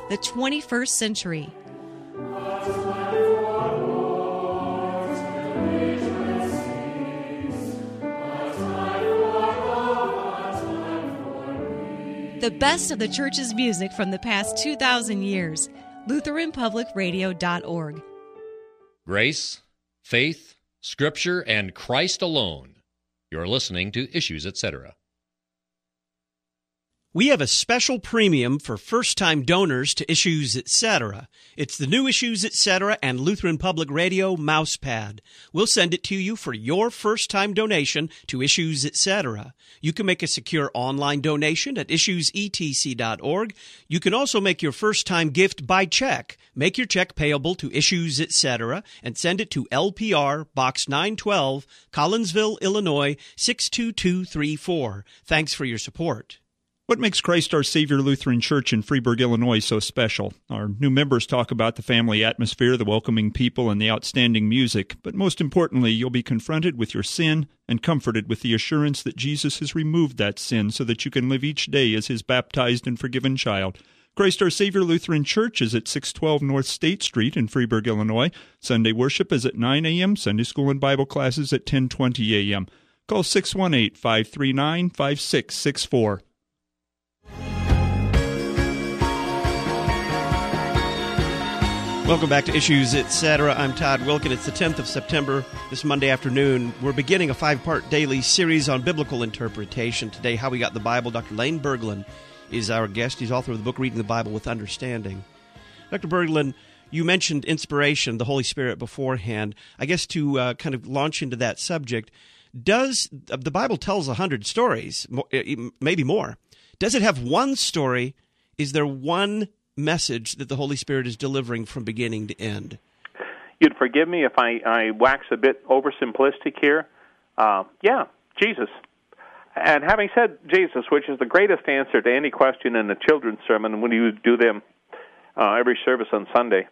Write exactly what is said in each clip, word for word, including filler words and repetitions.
the twenty-first century. The best of the church's music from the past two thousand years. Lutheran Public Radio dot org. Grace, faith, Scripture, and Christ alone. You're listening to Issues, et cetera. We have a special premium for first-time donors to Issues, et cetera. It's the new Issues, et cetera and Lutheran Public Radio mousepad. We'll send it to you for your first-time donation to Issues, et cetera. You can make a secure online donation at issues e t c dot org. You can also make your first-time gift by check. Make your check payable to Issues, et cetera and send it to L P R, Box nine twelve, Collinsville, Illinois, six two two three four. Thanks for your support. What makes Christ Our Savior Lutheran Church in Freeburg, Illinois so special? Our new members talk about the family atmosphere, the welcoming people, and the outstanding music. But most importantly, you'll be confronted with your sin and comforted with the assurance that Jesus has removed that sin so that you can live each day as His baptized and forgiven child. Christ Our Savior Lutheran Church is at six twelve North State Street in Freeburg, Illinois. Sunday worship is at nine a.m., Sunday school and Bible classes at ten twenty a.m. Call six one eight, five three nine, five six six four. Welcome back to Issues, et cetera. I'm Todd Wilkin. It's the tenth of September, this Monday afternoon. We're beginning a five-part daily series on biblical interpretation. Today, How We Got the Bible. Doctor Lane Berglund is our guest. He's author of the book, Reading the Bible with Understanding. Doctor Berglund, you mentioned inspiration, the Holy Spirit beforehand. I guess to uh, kind of launch into that subject, does the Bible tells a hundred stories, maybe more. Does it have one story? Is there one message that the Holy Spirit is delivering from beginning to end? You'd forgive me if I, I wax a bit oversimplistic here. Uh, yeah, Jesus. And having said Jesus, which is the greatest answer to any question in a children's sermon when you do them uh, every service on Sunday,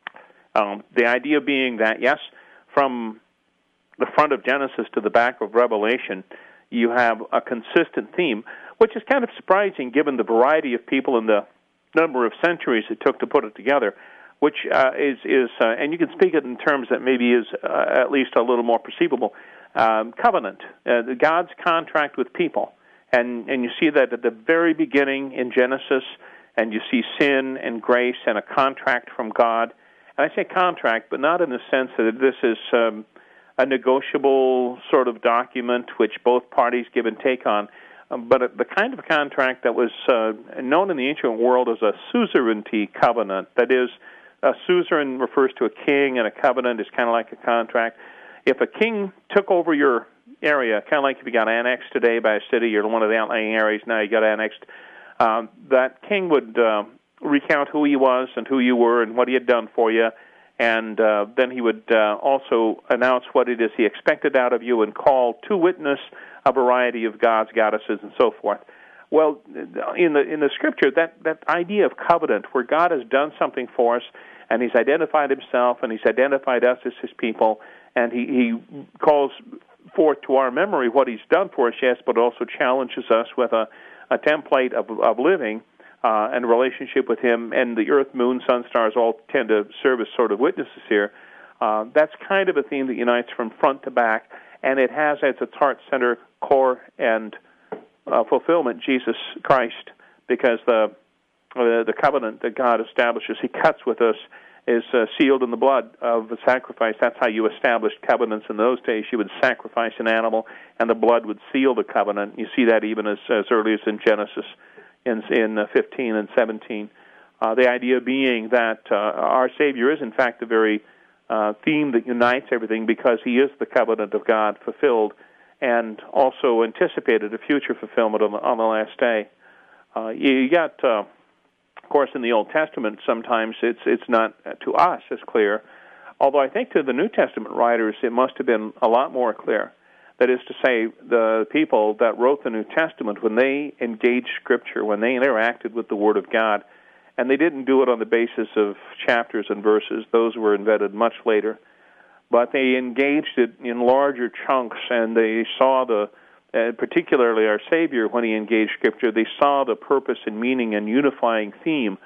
um, the idea being that, yes, from the front of Genesis to the back of Revelation, you have a consistent theme, which is kind of surprising given the variety of people in the number of centuries it took to put it together, which uh, is, is uh, and you can speak it in terms that maybe is uh, at least a little more perceivable, um, covenant, uh, God's contract with people. And, and you see that at the very beginning in Genesis, and you see sin and grace and a contract from God. And I say contract, but not in the sense that this is um, a negotiable sort of document which both parties give and take on, but the kind of contract that was uh, known in the ancient world as a suzerainty covenant. That is, a suzerain refers to a king, and a covenant is kind of like a contract. If a king took over your area, kind of like if you got annexed today by a city or one of the outlying areas, now you got annexed, um, that king would uh, recount who he was and who you were and what he had done for you, and uh, then he would uh, also announce what it is he expected out of you and call to witness a variety of gods, goddesses, and so forth. Well, in the in the Scripture, that, that idea of covenant, where God has done something for us, and He's identified Himself, and He's identified us as His people, and He, he calls forth to our memory what He's done for us, yes, but also challenges us with a, a template of, of living uh, and relationship with Him, and the earth, moon, sun, stars all tend to serve as sort of witnesses here. Uh, that's kind of a theme that unites from front to back, and it has as its heart center, core, and uh, fulfillment Jesus Christ, because the uh, the covenant that God establishes, He cuts with us, is uh, sealed in the blood of the sacrifice. That's how you established covenants in those days. You would sacrifice an animal, and the blood would seal the covenant. You see that even as, as early as in Genesis in, in uh, fifteen and seventeen. Uh, the idea being that uh, our Savior is, in fact, the very uh, theme that unites everything, because He is the covenant of God fulfilled, and also anticipated a future fulfillment on the, on the last day. Uh, you got, uh, of course, in the Old Testament, sometimes it's it's not to us as clear, although I think to the New Testament writers it must have been a lot more clear. That is to say, the people that wrote the New Testament, when they engaged Scripture, when they interacted with the Word of God, and they didn't do it on the basis of chapters and verses, those were invented much later, but they engaged it in larger chunks, and they saw the, uh, particularly our Savior, when He engaged Scripture, they saw the purpose and meaning and unifying theme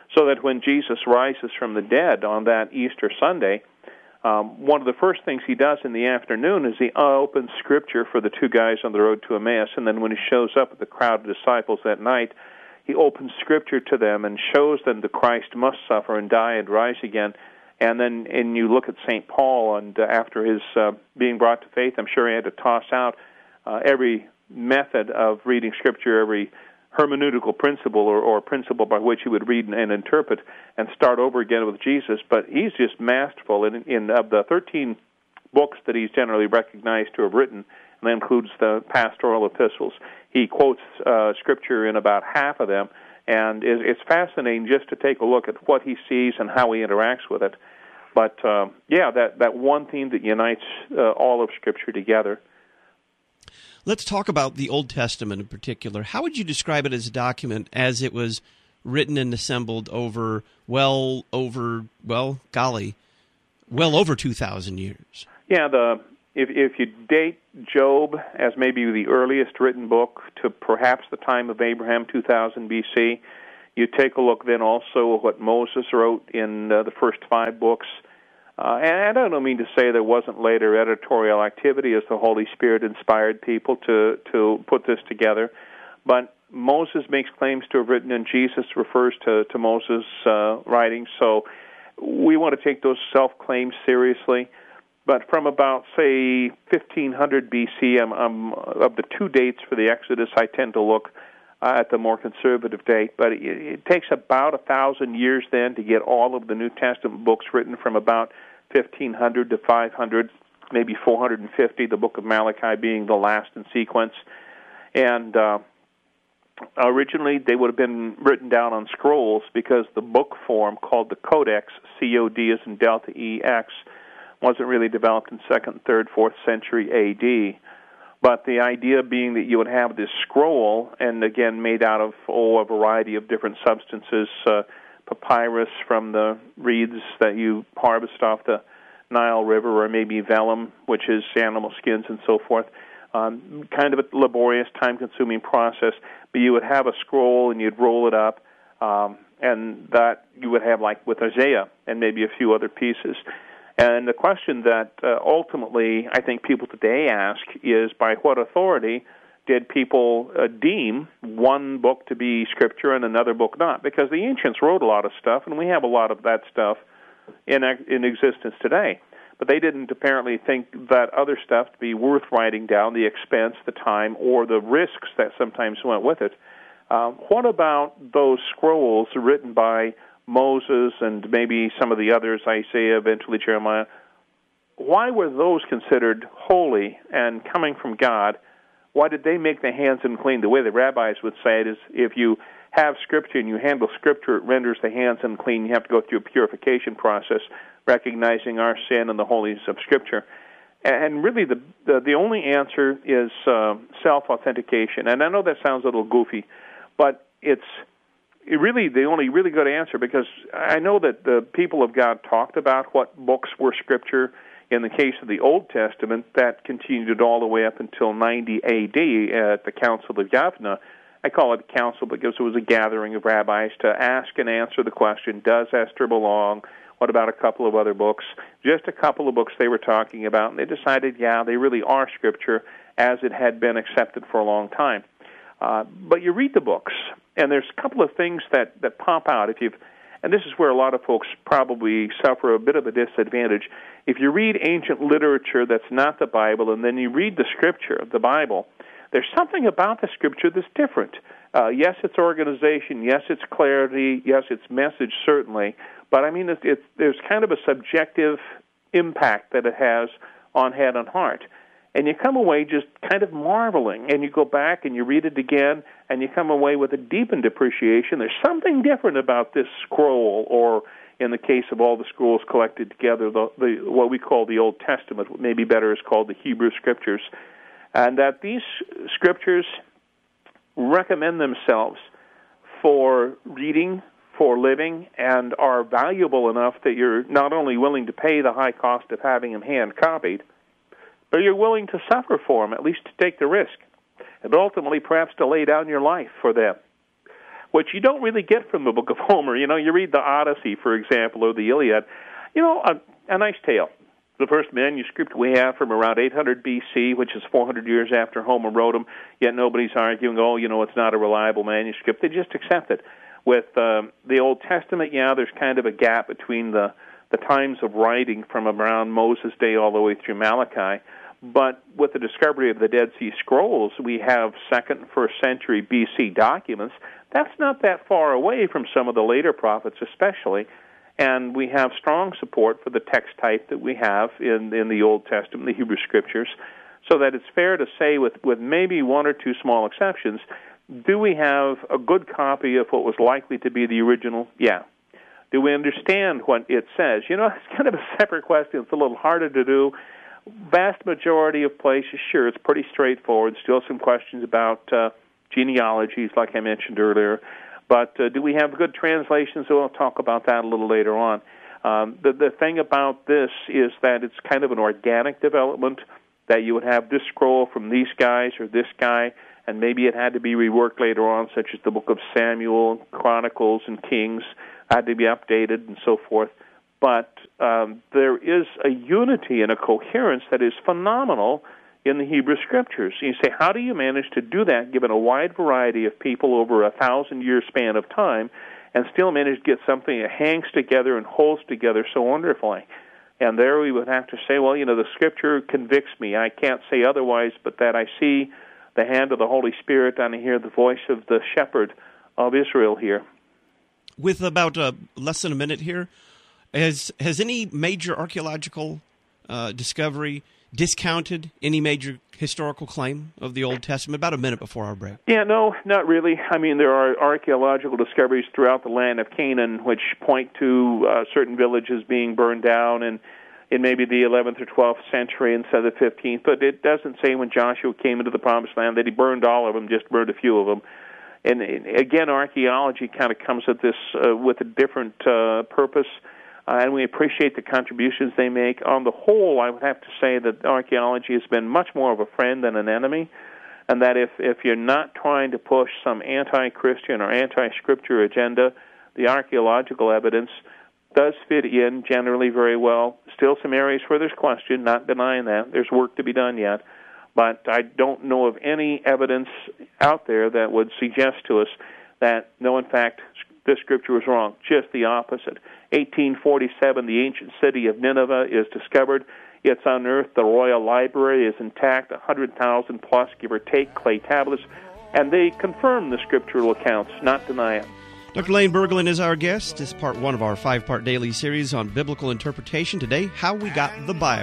so that when Jesus rises from the dead on that Easter Sunday, um, one of the first things he does in the afternoon is he opens Scripture for the two guys on the road to Emmaus, and then when he shows up with the crowd of disciples that night, he opens Scripture to them and shows them that Christ must suffer and die and rise again. And then and you look at Saint Paul, and uh, after his uh, being brought to faith, I'm sure he had to toss out uh, every method of reading Scripture, every hermeneutical principle or, or principle by which he would read and, and interpret, and start over again with Jesus. But he's just masterful. In, in of the thirteen books that he's generally recognized to have written, and that includes the pastoral epistles, he quotes uh, Scripture in about half of them, and it, it's fascinating just to take a look at what he sees and how he interacts with it. But, uh, yeah, that, that one theme that unites uh, all of Scripture together. Let's talk about the Old Testament in particular. How would you describe it as a document as it was written and assembled over, well, over, well, golly, well over two thousand years? Yeah, the if if you date Job as maybe the earliest written book to perhaps the time of Abraham, two thousand B C, you take a look then also at what Moses wrote in uh, the first five books. Uh, and I don't mean to say there wasn't later editorial activity as the Holy Spirit inspired people to, to put this together, but Moses makes claims to have written, and Jesus refers to, to Moses' uh, writings, so we want to take those self-claims seriously. But from about, say, fifteen hundred B C, I'm, I'm, of the two dates for the Exodus, I tend to look uh, at the more conservative date, but it, it takes about a thousand years then to get all of the New Testament books written from about fifteen hundred to five hundred, maybe four hundred fifty, the book of Malachi being the last in sequence. And uh, originally they would have been written down on scrolls because the book form called the Codex, C O D as in Delta E X, wasn't really developed in second, third, fourth century A D. But the idea being that you would have this scroll, and again made out of oh, a variety of different substances, uh, papyrus from the reeds that you harvest off the Nile River, or maybe vellum, which is animal skins and so forth. Um, kind of a laborious, time-consuming process, but you would have a scroll and you'd roll it up, um, and that you would have like with Isaiah and maybe a few other pieces. And the question that uh, ultimately I think people today ask is, by what authority did people uh, deem one book to be Scripture and another book not? Because the ancients wrote a lot of stuff, and we have a lot of that stuff in in existence today. But they didn't apparently think that other stuff to be worth writing down, the expense, the time, or the risks that sometimes went with it. Uh, what about those scrolls written by Moses and maybe some of the others, Isaiah, eventually Jeremiah? Why were those considered holy and coming from God? Why did they make the hands unclean? The way the rabbis would say it is, if you have Scripture and you handle Scripture, it renders the hands unclean. You have to go through a purification process, recognizing our sin and the holiness of Scripture. And really, the the, the only answer is uh, self-authentication. And I know that sounds a little goofy, but it's it really the only really good answer, because I know that the people of God talked about what books were Scripture. In the case of the Old Testament, that continued all the way up until ninety A D at the Council of Yavna. I call it a council because it was a gathering of rabbis to ask and answer the question, does Esther belong? What about a couple of other books? Just a couple of books they were talking about, and they decided, yeah, they really are Scripture, as it had been accepted for a long time. Uh, but you read the books, and there's a couple of things that, that pop out. If you've And this is where a lot of folks probably suffer a bit of a disadvantage. If you read ancient literature that's not the Bible, and then you read the Scripture, the Bible, there's something about the Scripture that's different. Uh, yes, it's organization. Yes, it's clarity. Yes, it's message, certainly. But, I mean, it, it, there's kind of a subjective impact that it has on head and heart. And you come away just kind of marveling, and you go back and you read it again, and you come away with a deepened appreciation. There's something different about this scroll, or in the case of all the scrolls collected together, the, the what we call the Old Testament, what maybe better is called the Hebrew Scriptures, and that these Scriptures recommend themselves for reading, for living, and are valuable enough that you're not only willing to pay the high cost of having them hand-copied, but you're willing to suffer for them, at least to take the risk, and ultimately perhaps to lay down your life for them. which you don't really get from the Book of Homer. You know, you read the Odyssey, for example, or the Iliad. You know, a, a nice tale. The first manuscript we have from around eight hundred B C, which is four hundred years after Homer wrote them, yet nobody's arguing, oh, you know, it's not a reliable manuscript. They just accept it. With um, the Old Testament, yeah, there's kind of a gap between the, the times of writing from around Moses' day all the way through Malachi. But with the discovery of the Dead Sea Scrolls, we have second and first century B C documents. That's not that far away from some of the later prophets especially. And we have strong support for the text type that we have in, in the Old Testament, the Hebrew Scriptures, so that it's fair to say, with, with maybe one or two small exceptions, do we have a good copy of what was likely to be the original? Yeah. Do we understand what it says? You know, it's kind of a separate question. It's a little harder to do. Vast majority of places, sure, it's pretty straightforward. Still some questions about uh, genealogies, like I mentioned earlier. But uh, do we have good translations? We'll talk about that a little later on. Um, the, the thing about this is that it's kind of an organic development, that you would have this scroll from these guys or this guy, and maybe it had to be reworked later on, such as the book of Samuel, Chronicles, and Kings, had to be updated and so forth. But um, there is a unity and a coherence that is phenomenal in the Hebrew Scriptures. You say, how do you manage to do that, given a wide variety of people over a thousand-year span of time, and still manage to get something that hangs together and holds together so wonderfully? And there we would have to say, well, you know, the Scripture convicts me. I can't say otherwise, but that I see the hand of the Holy Spirit and I hear the voice of the shepherd of Israel here. With about uh, less than a minute here, has has any major archaeological uh, discovery discounted any major historical claim of the Old Testament? About a minute before our break. Yeah, no, not really. I mean, there are archaeological discoveries throughout the land of Canaan which point to uh, certain villages being burned down in, in maybe the eleventh or twelfth century instead of the fifteenth, but it doesn't say when Joshua came into the Promised Land that he burned all of them, just burned a few of them. And again, archaeology kind of comes at this uh, with a different uh, purpose, uh, and we appreciate the contributions they make. On the whole, I would have to say that archaeology has been much more of a friend than an enemy, and that if, if you're not trying to push some anti-Christian or anti-Scripture agenda, the archaeological evidence does fit in generally very well. Still some areas where there's question, not denying that. There's work to be done yet. But I don't know of any evidence out there that would suggest to us that, no, in fact, this Scripture was wrong. Just the opposite. eighteen forty-seven, the ancient city of Nineveh is discovered. It's unearthed. The royal library is intact, one hundred thousand plus, give or take, clay tablets. And they confirm the scriptural accounts, not deny it. Doctor Lane Berglund is our guest. This is part one of our five-part daily series on biblical interpretation. Today, How We Got the Bible.